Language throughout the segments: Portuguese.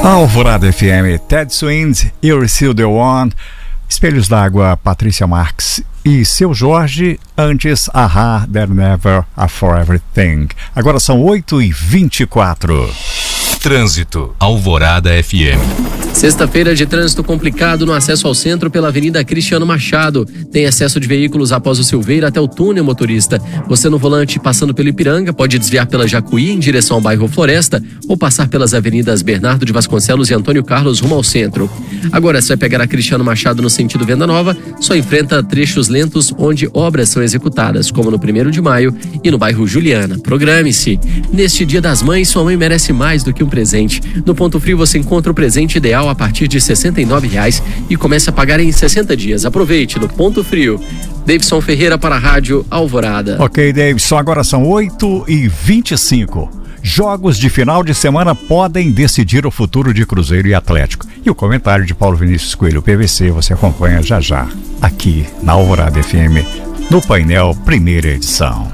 Alvorada FM, Ted Swind, You're Still the One, Espelhos d'Água, Patrícia Marques e Seu Jorge, antes Aha, There Never a Forever Thing. Agora são 8h24. Trânsito, Alvorada FM. Sexta-feira de trânsito complicado no acesso ao centro pela Avenida Cristiano Machado. Tem excesso de veículos após o Silveira até o túnel motorista. Você no volante passando pelo Ipiranga pode desviar pela Jacuí em direção ao bairro Floresta ou passar pelas avenidas Bernardo de Vasconcelos e Antônio Carlos rumo ao centro. Agora, se vai pegar a Cristiano Machado no sentido Venda Nova, só enfrenta trechos lentos onde obras são executadas, como no 1º de maio e no bairro Juliana. Programe-se. Neste Dia das Mães, sua mãe merece mais do que um presente. No Ponto Frio você encontra o presente ideal a partir de R$ 69,00 e começa a pagar em 60 dias. Aproveite no Ponto Frio. Davidson Ferreira para a Rádio Alvorada. Ok, Davidson, agora são 8h25. Jogos de final de semana podem decidir o futuro de Cruzeiro e Atlético. E o comentário de Paulo Vinícius Coelho, PVC, você acompanha já já, aqui na Alvorada FM, no painel primeira edição.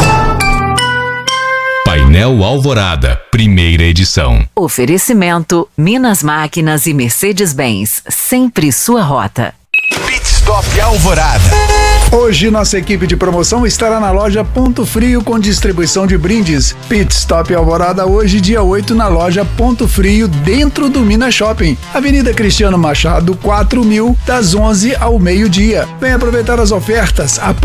Painel Alvorada, primeira edição. Oferecimento, Minas Máquinas e Mercedes-Benz, sempre sua rota. Pit Stop Alvorada. Hoje nossa equipe de promoção estará na loja Ponto Frio com distribuição de brindes. Pit Stop Alvorada hoje, dia 8, na loja Ponto Frio, dentro do Minas Shopping. Avenida Cristiano Machado, 4000, das 11 ao meio-dia. Venha aproveitar as ofertas.